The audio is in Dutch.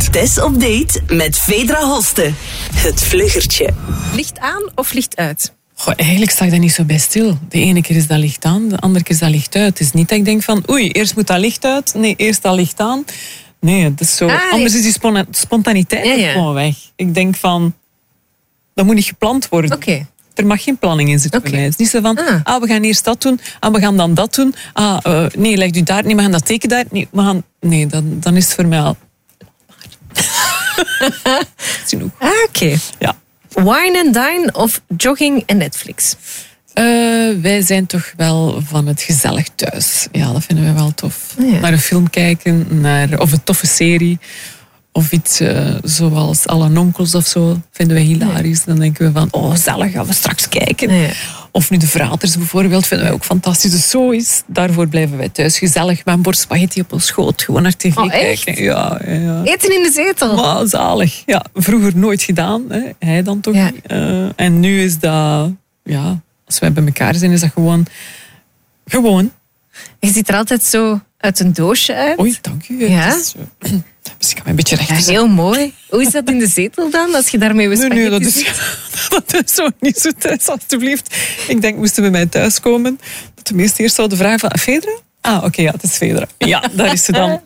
Tess op date met Vedra Hoste. Het vluggertje. Licht aan of licht uit? Goh, eigenlijk sta ik daar niet zo bij stil. De ene keer is dat licht aan, de andere keer is dat licht uit. Het is niet dat ik denk van, oei, eerst moet dat licht uit. Nee, eerst dat licht aan. Nee, het is zo. Anders is die spontaniteit gewoon weg. Ik denk van, dat moet niet gepland worden. Oké. Er mag geen planning in zitten bij mij. Het is niet zo van, we gaan eerst dat doen, we gaan dan dat doen. Nee, leg u daar, nee, we gaan dat teken daar. Nee, dan is het voor mij al... Oké. Ja. Wine and dine of jogging en Netflix? Wij zijn toch wel van het gezellig thuis. Ja, dat vinden we wel tof. Ja. Naar een film kijken, of een toffe serie. Of iets zoals Alle Nonkels of zo. Vinden we hilarisch. Dan denken we van, gezellig, gaan we straks kijken. Ja. Of nu de Vraters bijvoorbeeld, vinden wij ook fantastisch. Dus zo is, daarvoor blijven wij thuis. Gezellig, met een bord spaghetti op ons schoot. Gewoon naar tv kijken. Ja. Eten in de zetel? Maar zalig. Ja, vroeger nooit gedaan. Hè. Hij dan toch niet. En nu is dat... Ja, als wij bij elkaar zijn, is dat gewoon... Je ziet er altijd zo uit een doosje uit. Oei, dank u. Ja? Het is, dus ik kan mij een beetje recht zetten. Heel mooi. Hoe is dat in de zetel dan, als je daarmee spaghetti Nee, dat is zo niet zo thuis, alstublieft. Ik denk, moesten we mij thuiskomen, dat de meesten eerst zouden vragen van, Vedra? Oké, ja, het is Vedra. Ja, daar is ze dan.